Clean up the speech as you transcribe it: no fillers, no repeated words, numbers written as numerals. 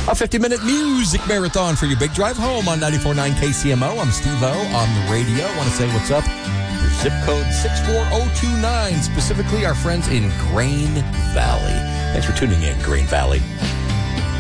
A 50-minute music marathon for your big drive home on 94.9 KCMO. I'm Steve-O on the radio. I want to say what's up. Your zip code 64029, specifically our friends in Grain Valley. Thanks for tuning in, Grain Valley.